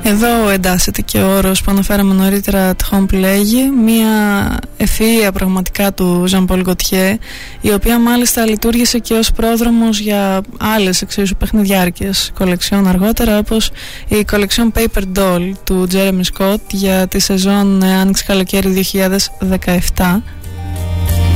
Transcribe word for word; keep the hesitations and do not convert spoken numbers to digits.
Εδώ εντάσσεται και ο όρος που αναφέραμε νωρίτερα, at home, που λέγει, μια ευφυΐα πραγματικά του Jean-Paul Gaultier, η οποία μάλιστα λειτουργήσε και ως πρόδρομος για άλλες εξίσου παιχνιδιάρικες κολεξιόν αργότερα, όπως η κολεξιόν Paper Doll του Jeremy Scott για τη σεζόν Άνοιξη-Καλοκαίρι δύο χιλιάδες δεκαεπτά.